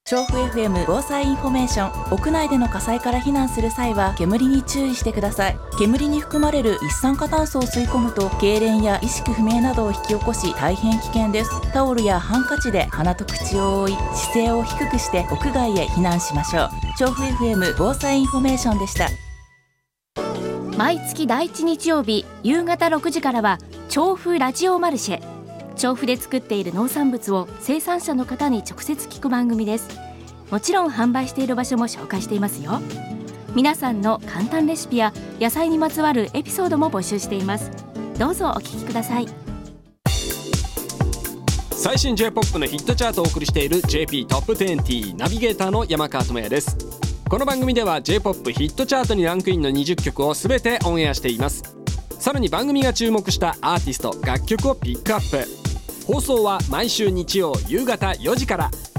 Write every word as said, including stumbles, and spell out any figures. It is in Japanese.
調布 エフエム 防災インフォメーション。屋内での火災から避難する際は煙に注意してください。煙に含まれる一酸化炭素を吸い込むと痙攣や意識不明などを引き起こし大変危険です。タオルやハンカチで鼻と口を覆い、姿勢を低くして屋外へ避難しましょう。調布 エフエム 防災インフォメーションでした。 毎月第一日曜日夕方ろくじからは調布ラジオマルシェ。調布で作っている農産物を生産者の方に直接聞く番組です。もちろん販売している場所も紹介していますよ。皆さんの簡単レシピや野菜にまつわるエピソードも募集しています。どうぞお聞きください。 最新 J-ポップ のヒットチャートをお送りしている ジェーピー トップにじゅうナビゲーターの山川智也です。この番組では J-ポップ ヒットチャートにランクインのにじゅっきょくをすべてオンエアしています。さらに番組が注目したアーティスト、楽曲をピックアップ。放送は毎週日曜夕方よじから